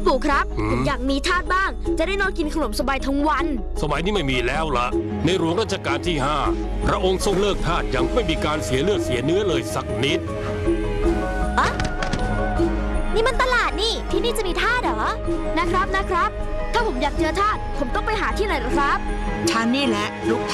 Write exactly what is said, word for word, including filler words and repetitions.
ปู่ครับผมอยากมีทาสบ้างจะได้นอนกินขนมสบายทั้งวันสมัยนี้ไม่มีแล้วล่ะในหลวงรัชกาลที่ห้าพระองค์ทรงเลิกทาสอย่างไม่มีการเสียเลือดเสียเนื้อเลยสักนิดอะนี่มันตลาดนี่ที่นี่จะมีทาสเหรอนะครับนะครับถ้าผมอยากเจอทาสผมต้องไปหาที่ไหนหรอครับฉันนี่แหละลูก